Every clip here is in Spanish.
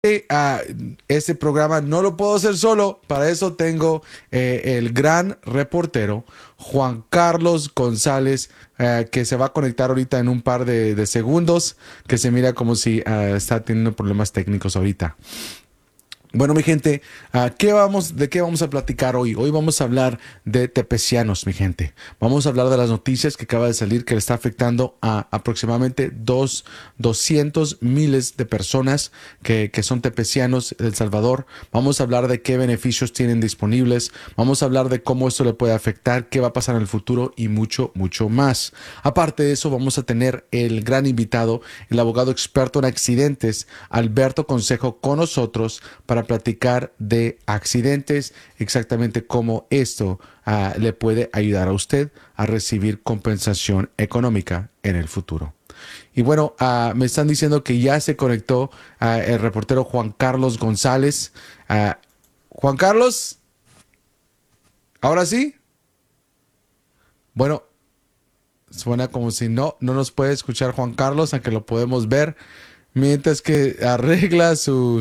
Ah, este programa no lo puedo hacer solo, para eso tengo el gran reportero Juan Carlos González, que se va a conectar ahorita en un par de segundos, que se mira como si está teniendo problemas técnicos ahorita. Bueno, mi gente, ¿de qué vamos a platicar hoy? Hoy vamos a hablar de tepecianos, mi gente. Vamos a hablar de las noticias que acaba de salir que le está afectando a aproximadamente 200 miles de personas que son tepecianos de El Salvador. Vamos a hablar de qué beneficios tienen disponibles. Vamos a hablar de cómo esto le puede afectar, qué va a pasar en el futuro y mucho, mucho más. Aparte de eso, vamos a tener el gran invitado, el abogado experto en accidentes, Alberto Consejo, con nosotros para platicar de accidentes, exactamente cómo esto le puede ayudar a usted a recibir compensación económica en el futuro. Y bueno, me están diciendo que ya se conectó el reportero Juan Carlos González. Juan Carlos, ¿ahora sí? Bueno, suena como si no nos puede escuchar Juan Carlos, aunque lo podemos ver, mientras que arregla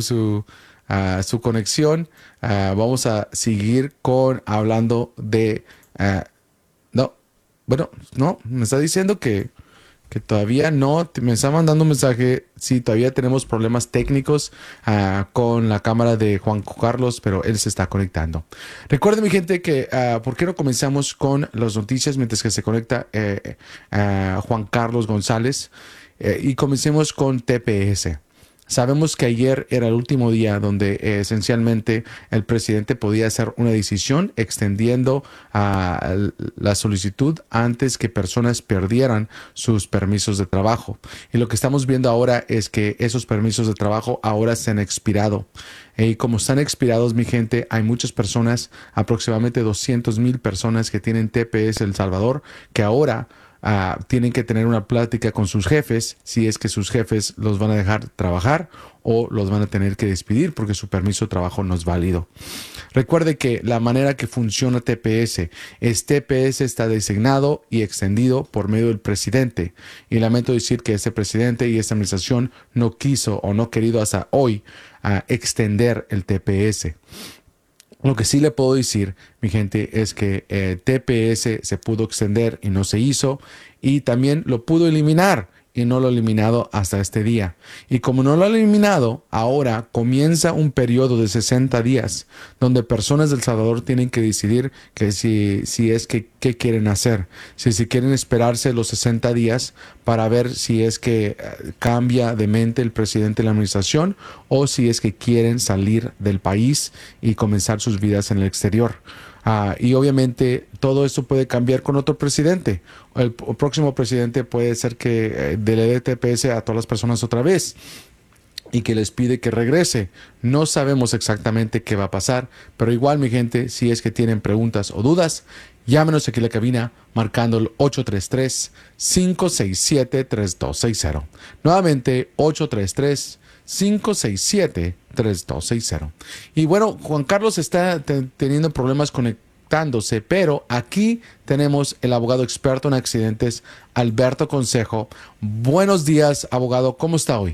su conexión. Vamos a seguir con hablando de... no, bueno, no, me está diciendo que todavía no, me está mandando un mensaje, sí, todavía tenemos problemas técnicos con la cámara de Juan Carlos, pero él se está conectando. Recuerden, mi gente, que ¿por qué no comenzamos con las noticias mientras que se conecta Juan Carlos González? Y comencemos con TPS. Sabemos que ayer era el último día donde esencialmente el presidente podía hacer una decisión extendiendo la solicitud antes que personas perdieran sus permisos de trabajo. Y lo que estamos viendo ahora es que esos permisos de trabajo ahora se han expirado. Y como están expirados, mi gente, hay muchas personas, aproximadamente 200,000 personas que tienen TPS El Salvador, que ahora tienen que tener una plática con sus jefes si es que sus jefes los van a dejar trabajar o los van a tener que despedir porque su permiso de trabajo no es válido. Recuerde que la manera que funciona TPS está designado y extendido por medio del presidente. Y lamento decir que este presidente y esta administración no quiso o no ha querido hasta hoy extender el TPS. Lo que sí le puedo decir, mi gente, es que TPS se pudo extender y no se hizo, y también lo pudo eliminar y no lo ha eliminado hasta este día. Y como no lo ha eliminado, ahora comienza un periodo de 60 días donde personas del Salvador tienen que decidir que si es que qué quieren hacer. Si quieren esperarse los 60 días para ver si es que cambia de mente el presidente de la administración o si es que quieren salir del país y comenzar sus vidas en el exterior. Y obviamente todo esto puede cambiar con otro presidente. El próximo presidente puede ser que le dé TPS a todas las personas otra vez y que les pide que regrese. No sabemos exactamente qué va a pasar, pero igual, mi gente, si es que tienen preguntas o dudas, llámenos aquí a la cabina marcando el 833-567-3260. Nuevamente, 833-567-3260. Y bueno, Juan Carlos está teniendo problemas conectándose, pero aquí tenemos el abogado experto en accidentes, Alberto Consejo. Buenos días, abogado. ¿Cómo está hoy?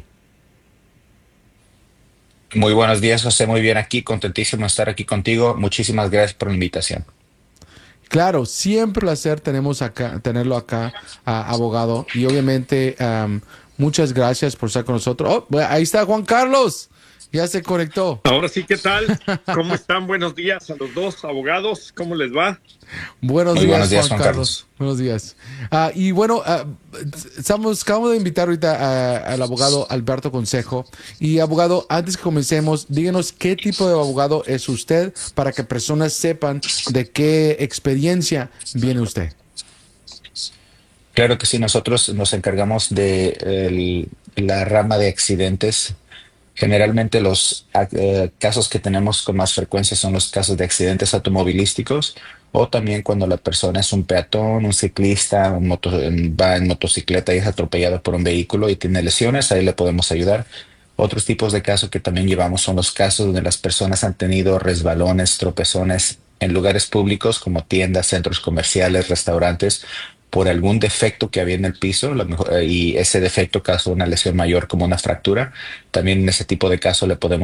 Muy buenos días, José. Muy bien aquí, contentísimo de estar aquí contigo. Muchísimas gracias por la invitación. Claro, siempre placer tenerlo acá, abogado. Y obviamente, muchas gracias por estar con nosotros. Oh, ahí está Juan Carlos. Ya se conectó. Ahora sí, ¿qué tal? ¿Cómo están? Buenos días a los dos abogados. ¿Cómo les va? Buenos Muy buenos días, días, Juan Juan Carlos. Carlos. Buenos días. Y bueno, acabamos de invitar ahorita al abogado Alberto Consejo. Y abogado, antes que comencemos, díganos qué tipo de abogado es usted para que personas sepan de qué experiencia viene usted. Claro que sí, nosotros nos encargamos de la rama de accidentes. Generalmente los casos que tenemos con más frecuencia son los casos de accidentes automovilísticos o también cuando la persona es un peatón, un ciclista, va en motocicleta y es atropellado por un vehículo y tiene lesiones, ahí le podemos ayudar. Otros tipos de casos que también llevamos son los casos donde las personas han tenido resbalones, tropezones en lugares públicos como tiendas, centros comerciales, restaurantes, por algún defecto que había en el piso, y ese defecto causó una lesión mayor como una fractura. También en ese tipo de casos le podemos